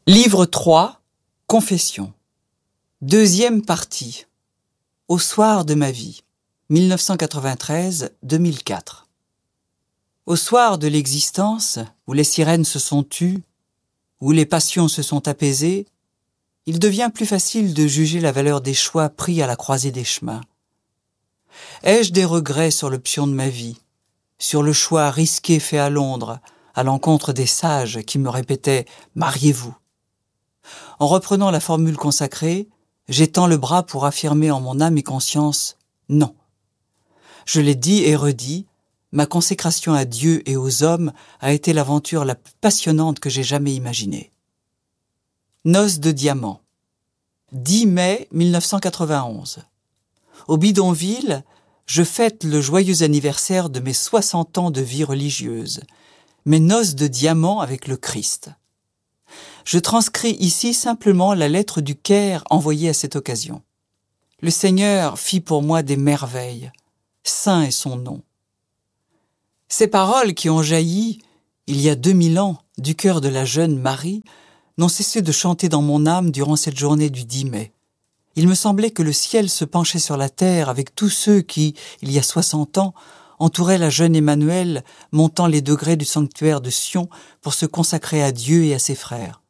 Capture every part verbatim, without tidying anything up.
Livre trois, Confession. Deuxième partie. Au soir de ma vie, mille neuf cent quatre-vingt-treize à deux mille quatre. Au soir de l'existence, où les sirènes se sont tues, où les passions se sont apaisées, il devient plus facile de juger la valeur des choix pris à la croisée des chemins. Ai-je des regrets sur le pion de ma vie, sur le choix risqué fait à Londres, à l'encontre des sages qui me répétaient « mariez-vous ». En reprenant la formule consacrée, j'étends le bras pour affirmer en mon âme et conscience « non ». Je l'ai dit et redit, ma consécration à Dieu et aux hommes a été l'aventure la plus passionnante que j'ai jamais imaginée. Noces de diamant. dix mai mille neuf cent quatre-vingt-onze. Au bidonville, je fête le joyeux anniversaire de mes soixante ans de vie religieuse, mes noces de diamant avec le Christ. Je transcris ici simplement la lettre du Caire envoyée à cette occasion. Le Seigneur fit pour moi des merveilles. Saint est son nom. Ces paroles qui ont jailli, il y a deux mille ans, du cœur de la jeune Marie, n'ont cessé de chanter dans mon âme durant cette journée du dix mai. Il me semblait que le ciel se penchait sur la terre avec tous ceux qui, il y a soixante ans, entouraient la jeune Emmanuel montant les degrés du sanctuaire de Sion pour se consacrer à Dieu et à ses frères.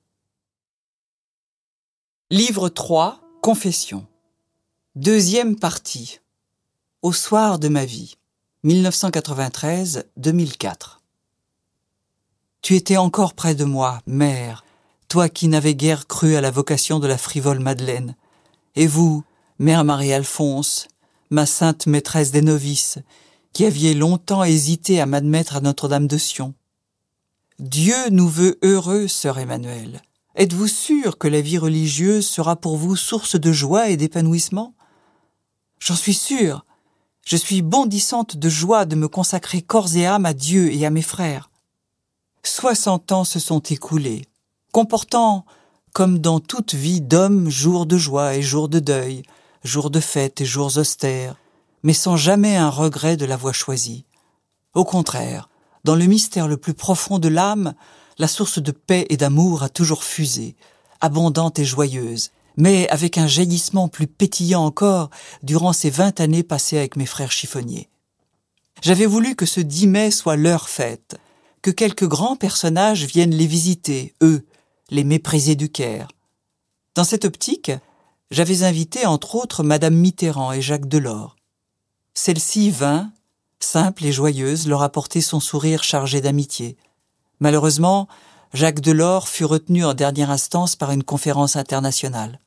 Livre trois, Confession. Deuxième partie. Au soir de ma vie, mille neuf cent quatre-vingt-treize à deux mille quatre. Tu étais encore près de moi, mère, toi qui n'avais guère cru à la vocation de la frivole Madeleine. Et vous, mère Marie-Alphonse, ma sainte maîtresse des novices, qui aviez longtemps hésité à m'admettre à Notre-Dame de Sion. Dieu nous veut heureux, sœur Emmanuelle. Êtes-vous sûre que la vie religieuse sera pour vous source de joie et d'épanouissement? J'en suis sûre. Je suis bondissante de joie de me consacrer corps et âme à Dieu et à mes frères. Soixante ans se sont écoulés, comportant, comme dans toute vie d'homme, jours de joie et jours de deuil, jours de fête et jours austères, mais sans jamais un regret de la voie choisie. Au contraire, dans le mystère le plus profond de l'âme, la source de paix et d'amour a toujours fusé, abondante et joyeuse, mais avec un jaillissement plus pétillant encore durant ces vingt années passées avec mes frères chiffonniers. J'avais voulu que ce dix mai soit leur fête, que quelques grands personnages viennent les visiter, eux, les méprisés du Caire. Dans cette optique, j'avais invité entre autres Madame Mitterrand et Jacques Delors. Celle-ci vint, simple et joyeuse, leur apporter son sourire chargé d'amitié. Malheureusement, Jacques Delors fut retenu en dernière instance par une conférence internationale.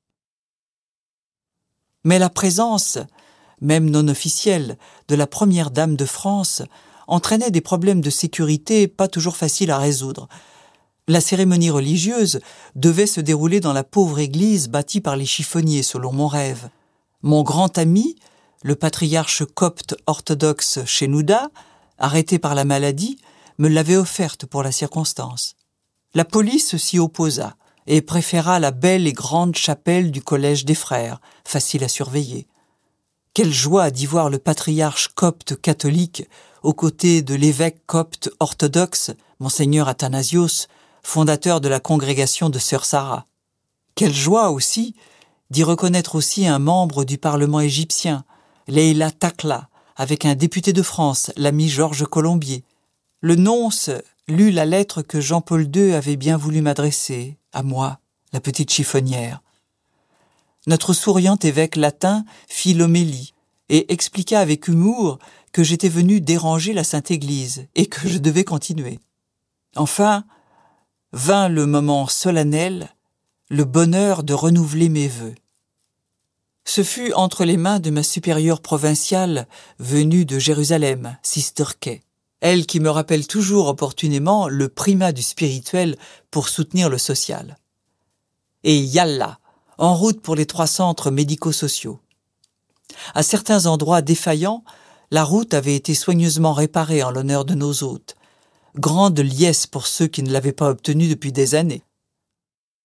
Mais la présence, même non officielle, de la première dame de France entraînait des problèmes de sécurité pas toujours faciles à résoudre. La cérémonie religieuse devait se dérouler dans la pauvre église bâtie par les chiffonniers, selon mon rêve. Mon grand ami, le patriarche copte orthodoxe Shenouda, arrêté par la maladie, me l'avait offerte pour la circonstance. La police s'y opposa et préféra la belle et grande chapelle du collège des frères, facile à surveiller. Quelle joie d'y voir le patriarche copte catholique aux côtés de l'évêque copte orthodoxe, monseigneur Athanasios, fondateur de la congrégation de Sœur Sarah. Quelle joie aussi d'y reconnaître aussi un membre du Parlement égyptien, Leila Takla, avec un député de France, l'ami Georges Colombier. Le nonce lut la lettre que Jean-Paul deux avait bien voulu m'adresser, à moi, la petite chiffonnière. Notre souriant évêque latin fit l'homélie et expliqua avec humour que j'étais venu déranger la Sainte Église et que je devais continuer. Enfin, vint le moment solennel, le bonheur de renouveler mes vœux. Ce fut entre les mains de ma supérieure provinciale venue de Jérusalem, Sister Kay, elle qui me rappelle toujours opportunément le primat du spirituel pour soutenir le social. Et yallah, en route pour les trois centres médico-sociaux. À certains endroits défaillants, la route avait été soigneusement réparée en l'honneur de nos hôtes. Grande liesse pour ceux qui ne l'avaient pas obtenue depuis des années.